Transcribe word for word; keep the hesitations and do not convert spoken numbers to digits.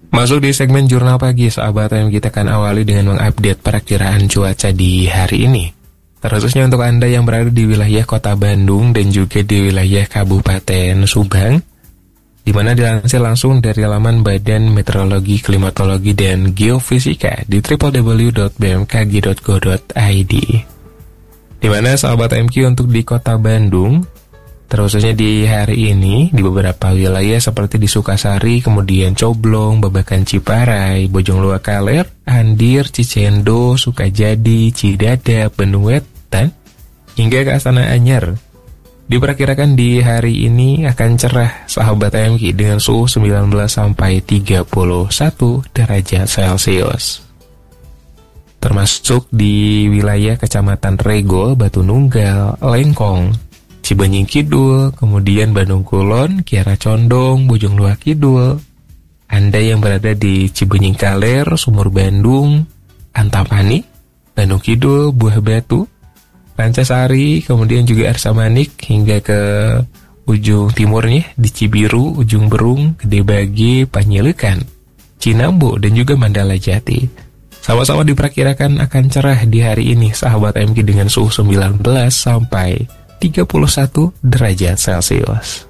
Masuk di segmen Jurnal Pagi, sahabat M K, kita akan awali dengan mengupdate perakiraan cuaca di hari ini. Terkhususnya untuk Anda yang berada di wilayah Kota Bandung dan juga di wilayah Kabupaten Subang, di mana dilansir langsung dari laman Badan Meteorologi, Klimatologi, dan Geofisika di w w w dot b m k g dot go dot i d. Di mana sahabat M Q untuk di Kota Bandung, terkhususnya di hari ini, di beberapa wilayah seperti di Sukasari, kemudian Coblong, Babakan Ciparai, Bojong Luar Kaler, Andir, Cicendo, Sukajadi, Cidadap, Bandung Wetan, hingga ke Astana Anyar. Diperkirakan di hari ini akan cerah sahabat M K dengan suhu sembilan belas sampai tiga puluh satu derajat Celcius. Termasuk di wilayah Kecamatan Regol, Batu Nunggal, Lengkong, Cibenying Kidul, kemudian Bandung Kulon, Kiara Condong, Bojong Luar Kidul. Anda yang berada di Cibenying Kaler, Sumur Bandung, Antapani, Bandung Kidul, Buah Batu, Rancasari, kemudian juga Arsa Manik, hingga ke ujung timurnya di Cibiru, Ujung Berung, Gede Bage, Panyilekan, Cinambo, dan juga Mandala Jati. Sama-sama diperkirakan akan cerah di hari ini, sahabat M K, dengan suhu sembilan belas sampai tiga puluh satu derajat Celcius.